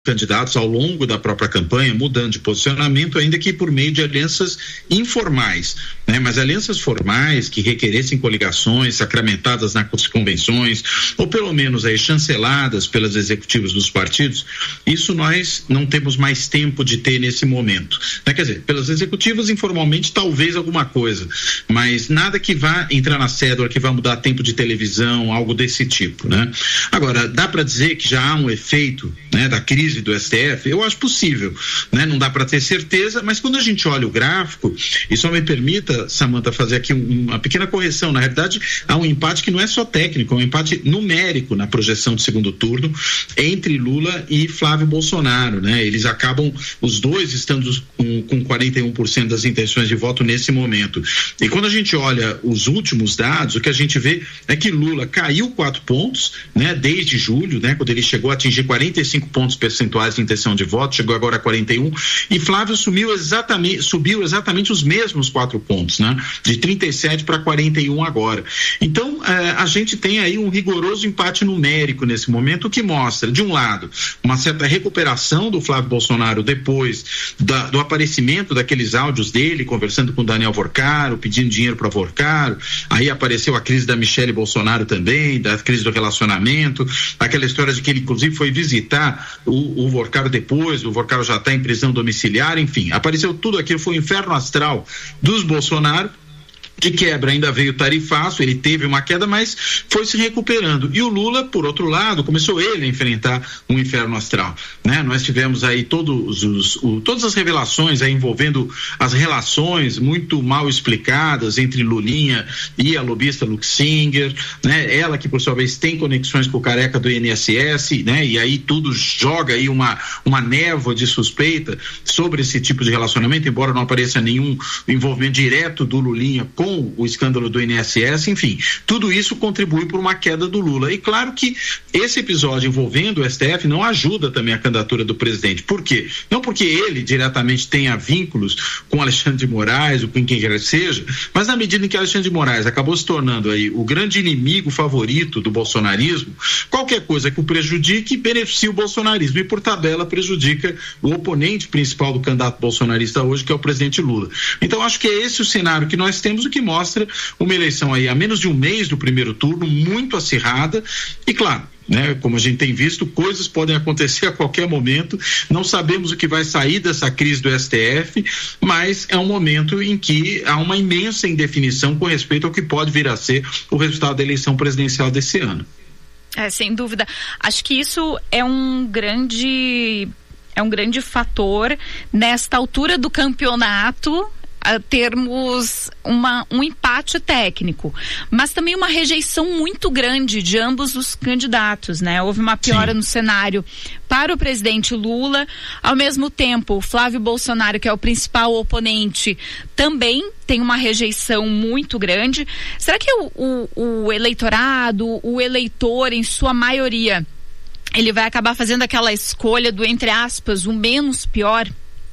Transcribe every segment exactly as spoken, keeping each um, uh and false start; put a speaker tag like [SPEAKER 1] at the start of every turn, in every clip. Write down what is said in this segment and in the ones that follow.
[SPEAKER 1] candidatos ao longo da própria campanha, mudando de posicionamento, ainda que por meio de alianças informais, né? Mas alianças formais que requeressem coligações sacramentadas nas convenções, ou pelo menos aí chanceladas pelas executivas dos partidos, isso nós não temos mais tempo de ter nesse momento, né? Quer dizer, pelas executivas informalmente talvez alguma coisa, mas nada que vá entrar na cédula, que vá mudar tempo de televisão, algo desse tipo, né? Agora, dá para dizer que já há um efeito, né, da crise do S T F? Eu acho possível, né? Não dá para ter certeza, mas quando a gente olha o gráfico, e só me permita, Samantha, fazer aqui um, uma pequena correção, na realidade há um empate que não é só técnico, é um empate numérico na projeção de segundo turno entre Lula e Flávio Bolsonaro, né? Eles acabam, os dois estando com, com quarenta e um por cento das intenções de voto nesse momento. E quando a gente olha os últimos dados, o que a gente vê é que Lula caiu quatro pontos, né? Desde julho, né? Quando ele chegou a atingir quarenta e cinco pontos percentuais de intenção de voto, chegou agora a quarenta e um, e Flávio subiu exatamente, subiu exatamente os mesmos quatro pontos, né? De trinta e sete para quarenta e um agora. Então, eh, a gente tem aí um rigoroso empate numérico nesse momento, que mostra, de um lado, uma certa recuperação do Flávio Bolsonaro depois da, do aparecimento daqueles áudios dele, conversando com Daniel Vorcaro, pedindo dinheiro para Vorcaro, aí apareceu a crise da Michele Bolsonaro também, da crise do relacionamento, aquela história de que ele inclusive foi visitar o o Vorcaro depois, o Vorcaro já está em prisão domiciliar, enfim, apareceu tudo aquilo, foi o inferno astral dos Bolsonaro. De quebra ainda veio tarifaço, ele teve uma queda, mas foi se recuperando. E o Lula, por outro lado, começou ele a enfrentar um inferno astral, né? Nós tivemos aí todos os, o, todas as revelações aí envolvendo as relações muito mal explicadas entre Lulinha e a lobista Luxinger, né? Ela que, por sua vez, tem conexões com o careca do I N S S, né? E aí tudo joga aí uma, uma névoa de suspeita sobre esse tipo de relacionamento, embora não apareça nenhum envolvimento direto do Lulinha com o escândalo do I N S S, enfim, tudo isso contribui para uma queda do Lula. E claro que esse episódio envolvendo o S T F não ajuda também a candidatura do presidente. Por quê? Não porque ele diretamente tenha vínculos com Alexandre de Moraes ou com quem quer que seja, mas na medida em que Alexandre de Moraes acabou se tornando aí o grande inimigo favorito do bolsonarismo, qualquer coisa que o prejudique beneficia o bolsonarismo e, por tabela, prejudica o oponente principal do candidato bolsonarista hoje, que é o presidente Lula. Então, acho que é esse o cenário que nós temos, o que mostra uma eleição aí a menos de um mês do primeiro turno, muito acirrada, e claro, né, como a gente tem visto, coisas podem acontecer a qualquer momento, não sabemos o que vai sair dessa crise do S T F, mas é um momento em que há uma imensa indefinição com respeito ao que pode vir a ser o resultado da eleição presidencial desse ano.
[SPEAKER 2] É, sem dúvida. Acho que isso é um grande, é um grande fator nesta altura do campeonato, a termos uma, um empate técnico, mas também uma rejeição muito grande de ambos os candidatos, né? Houve uma piora Sim. no cenário para o presidente Lula, ao mesmo tempo o Flávio Bolsonaro, que é o principal oponente, também tem uma rejeição muito grande. Será que o, o, o eleitorado, o eleitor em sua maioria, ele vai acabar fazendo aquela escolha do, entre aspas, o menos pior?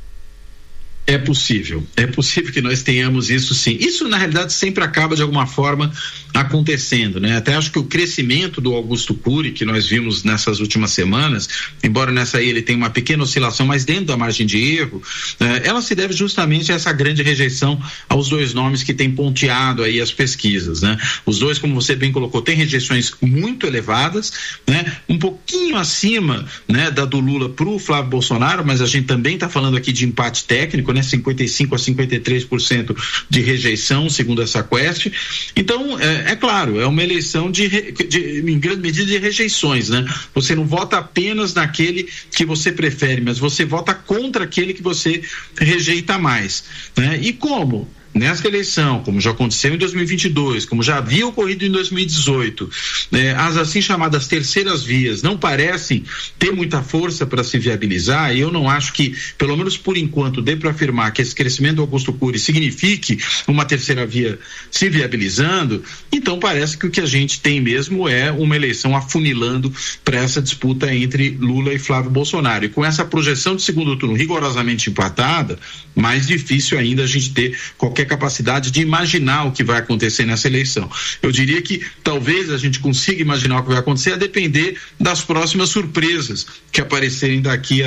[SPEAKER 1] É possível, é possível que nós tenhamos isso sim. Isso na realidade sempre acaba de alguma forma acontecendo, né? Até acho que o crescimento do Augusto Cury, que nós vimos nessas últimas semanas, embora nessa aí ele tenha uma pequena oscilação, mas dentro da margem de erro, eh, ela se deve justamente a essa grande rejeição aos dois nomes que têm ponteado aí as pesquisas, né? Os dois, como você bem colocou, têm rejeições muito elevadas, né? Um pouquinho acima, né, da do Lula pro Flávio Bolsonaro, mas a gente também está falando aqui de empate técnico, né? cinquenta e cinco a cinquenta e três por cento de rejeição, segundo essa Quest. Então, é, é claro, é uma eleição de, de, em grande medida, de rejeições, né? Você não vota apenas naquele que você prefere, mas você vota contra aquele que você rejeita mais, né? E como? Nesta eleição, como já aconteceu em dois mil e vinte e dois, como já havia ocorrido em dois mil e dezoito, né, as assim chamadas terceiras vias não parecem ter muita força para se viabilizar, e eu não acho que, pelo menos por enquanto, dê para afirmar que esse crescimento do Augusto Cury signifique uma terceira via se viabilizando. Então parece que o que a gente tem mesmo é uma eleição afunilando para essa disputa entre Lula e Flávio Bolsonaro, e com essa projeção de segundo turno rigorosamente empatada, mais difícil ainda a gente ter qualquer capacidade de imaginar o que vai acontecer nessa eleição. Eu diria que talvez a gente consiga imaginar o que vai acontecer a depender das próximas surpresas que aparecerem daqui a